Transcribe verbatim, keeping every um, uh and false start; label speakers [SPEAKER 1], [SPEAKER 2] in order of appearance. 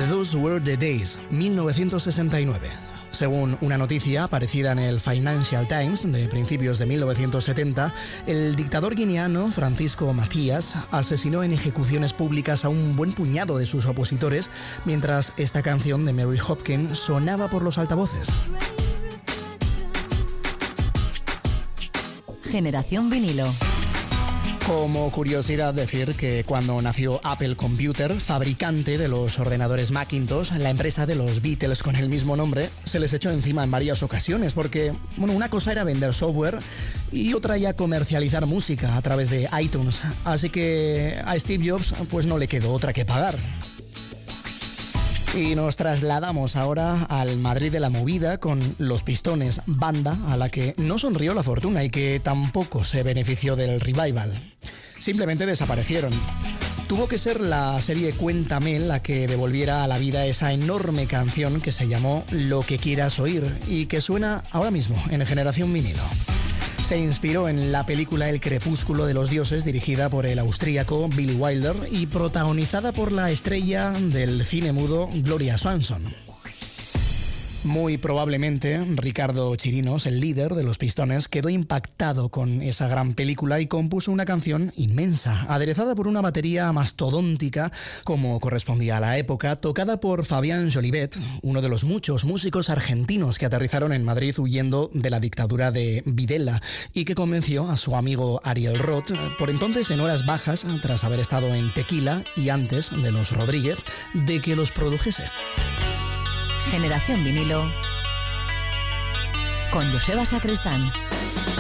[SPEAKER 1] Those Were the Days, mil novecientos sesenta y nueve. Según una noticia aparecida en el Financial Times de principios de mil novecientos setenta, el dictador guineano Francisco Macías asesinó en ejecuciones públicas a un buen puñado de sus opositores mientras esta canción de Mary Hopkins sonaba por los altavoces.
[SPEAKER 2] Generación vinilo.
[SPEAKER 1] Como curiosidad decir que cuando nació Apple Computer, fabricante de los ordenadores Macintosh, la empresa de los Beatles con el mismo nombre, se les echó encima en varias ocasiones porque, bueno, una cosa era vender software y otra ya comercializar música a través de iTunes. Así que a Steve Jobs pues no le quedó otra que pagar. Y nos trasladamos ahora al Madrid de la movida con Los Pistones, banda a la que no sonrió la fortuna y que tampoco se benefició del revival. Simplemente desaparecieron. Tuvo que ser la serie Cuéntame la que devolviera a la vida esa enorme canción que se llamó Lo que quieras oír y que suena ahora mismo en Generación Vinilo. Se inspiró en la película El crepúsculo de los dioses, dirigida por el austríaco Billy Wilder y protagonizada por la estrella del cine mudo Gloria Swanson. Muy probablemente Ricardo Chirinos, el líder de Los Pistones, quedó impactado con esa gran película y compuso una canción inmensa, aderezada por una batería mastodóntica, como correspondía a la época, tocada por Fabián Jolivet, uno de los muchos músicos argentinos que aterrizaron en Madrid huyendo de la dictadura de Videla y que convenció a su amigo Ariel Roth, por entonces en horas bajas, tras haber estado en Tequila y antes de los Rodríguez, de que los produjese.
[SPEAKER 2] Generación vinilo con Joseba Sacristán.